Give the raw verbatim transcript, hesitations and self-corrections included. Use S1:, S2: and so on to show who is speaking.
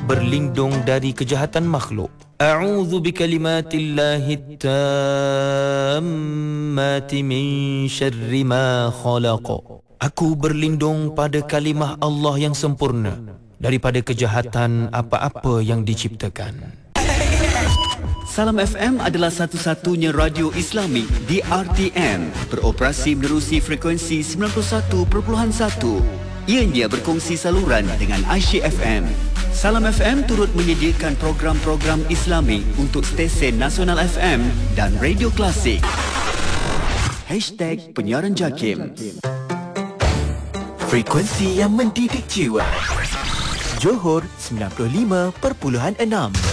S1: berlindung dari kejahatan makhluk. A'udzu bikalimatillahi tammati min syarri ma khalaq. Aku berlindung pada kalimah Allah yang sempurna daripada kejahatan apa-apa yang diciptakan.
S2: Salam F M adalah satu-satunya radio Islami di R T M, beroperasi menerusi frekuensi sembilan puluh satu perpuluhan satu. Ianya berkongsi saluran dengan Aisyah F M. Salam F M turut menyediakan program-program Islami untuk stesen Nasional F M dan Radio Klasik. Hashtag Penyiaran Jakim.
S3: Frekuensi yang mendidik jiwa. Johor sembilan puluh lima perpuluhan enam.